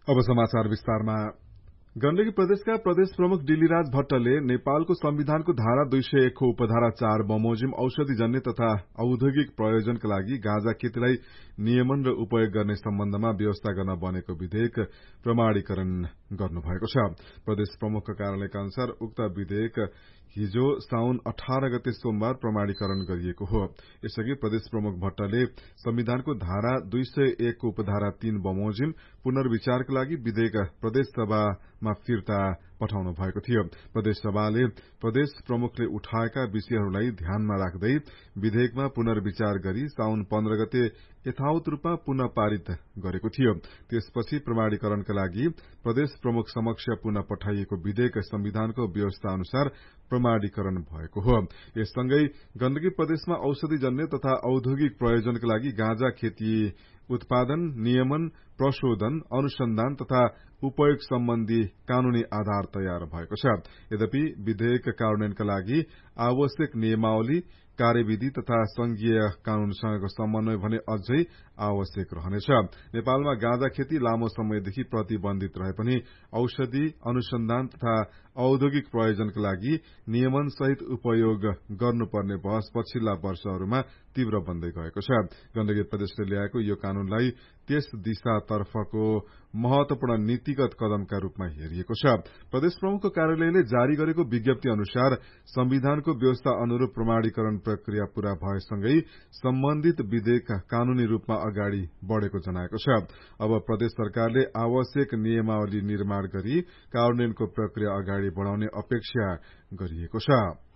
अब समाचार विस्तारमा। गण्डकी प्रदेशका प्रदेश प्रमुख डिल्लीराज भट्टले नेपालको संविधानको धारा 201 को उपधारा 4 बमोजिम औषधिजन्य तथा औद्योगिक प्रयोजनका लागि गाँजा खेतीलाई नियमन र उपयोग गर्ने सम्बन्धमा व्यवस्था गर्न बनेको विधेयक प्रमाणीकरण गर्नुभएको छ। प्रदेश प्रमुखका कार्यालयका अनुसार उक्त विधेयक हिजो साउन 18 गते सोमबार प्रमाणीकरण गरिएको हो। यसअघि प्रदेश प्रमुख भट्टले संविधानको धारा 201 को उपधारा 3 बमोजिम पुनर्विचारका लागि विधेयक प्रदेश सभामा फिर्ता पठाउनु भएको थियो। प्रदेश सभाले प्रदेश प्रमुखले उठाएका विषयहरूलाई ध्यानमा राख्दै विधेयकमा पुनर्विचार गरी साउन 15 गते यथावत रूपमा पुनः पारित गरेको थियो। त्यसपछि प्रमाणीकरणका लागि प्रदेश प्रमुख समक्ष पुनः पठाइएको विधेयक संविधानको व्यवस्था अनुसार प्रमाणीकरण भएको हो। यससँगै गण्डकी प्रदेशमा औषधिजन्य तथा औद्योगिक प्रयोजनका लागि गाँजा खेती उत्पादन, नियमन, प्रशोधन, अनुसन्धान तथा उपयोग सम्बन्धी कानूनी आधार तयार भएको छ। यद्यपि विधेयक कार्यान्वयनका लागि आवश्यक नियमावली, कार्यविधि तथा संघीय कानूनसँगको समन्वय भने अझै आवश्यक रहनेछ। नेपालमा गाँजा खेती लामो समयदेखि प्रतिबन्धित रहे पनि औषधि, अनुसन्धान तथा औद्योगिक प्रयोजनका लागि नियमन सहित उपयोग गर्नुपर्ने बहस पछिल्ला वर्षहरूमा तीव्र बन्दै गएको छ। गण्डकी प्रदेशले ल्याएको यो कानूनलाई त्यस दिशातर्फको महत्वपूर्ण नीतिगत कदमका रूपमा हेरिएको छ। प्रदेश प्रमुखको कार्यालयले जारी गरेको विज्ञप्ति अनुसार संविधानको व्यवस्था अनुरूप प्रमाणीकरण प्रक्रिया पूरा भएसँगै सम्बन्धित विधेयक कानूनी रूपमा अगाडि बढ़ेको जनाएको छ। अब प्रदेश सरकारले आवश्यक नियमावली निर्माण गरी कार्यान्वयनको प्रक्रिया अगाडि बढ़ाउने अपेक्षा गरिएको छ।